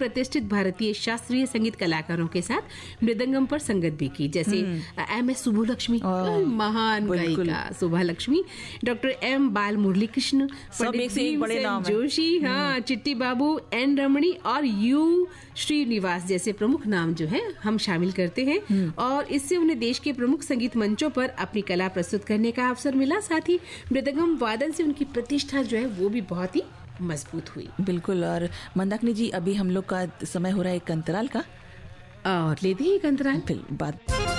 प्रतिष्ठित भारतीय शास्त्रीय संगीत कलाकारों के साथ मृदंगम पर संगत भी की, जैसे एम.एस. सुब्बुलक्ष्मी, महान गायिका सुब्बुलक्ष्मी, डॉक्टर एम. बाल मुरली कृष्ण, पंडित भीमसेन जोशी, चिट्टी बाबू, एन. रमणी और यू. श्रीनिवास जैसे प्रमुख नाम जो है हम शामिल करते हैं। और इससे उन्हें देश के प्रमुख संगीत मंचों पर अपनी कला प्रस्तुत करने का अवसर मिला। साथ ही मृदंगम वादन से उनकी प्रतिष्ठा जो है वो भी बहुत ही मजबूत हुई। बिल्कुल। और मंदाकिनी जी, अभी हम लोग का समय हो रहा है एक अंतराल का, और लेते हैं एक अंतराल। फिर बात